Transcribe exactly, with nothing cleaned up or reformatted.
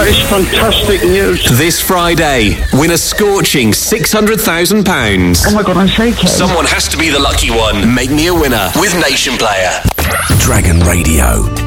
That is fantastic news. This Friday, win a scorching six hundred thousand pounds. Oh my God, I'm shaking. Someone has to be the lucky one. Make me a winner with Nation Player. Dragon Radio.